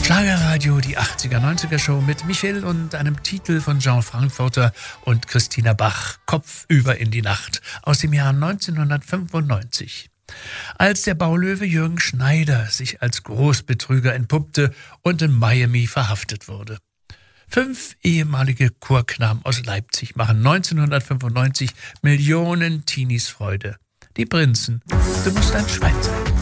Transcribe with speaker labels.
Speaker 1: Schlagerradio, die 80er, 90er Show mit Michel und einem Titel von Jean Frankfurter und Christina Bach, Kopfüber in die Nacht, aus dem Jahr 1995. Als der Baulöwe Jürgen Schneider sich als Großbetrüger entpuppte und in Miami verhaftet wurde. 5 ehemalige Chorknaben aus Leipzig machen 1995 Millionen Teenies Freude. Die Prinzen, du musst ein Schwein sein.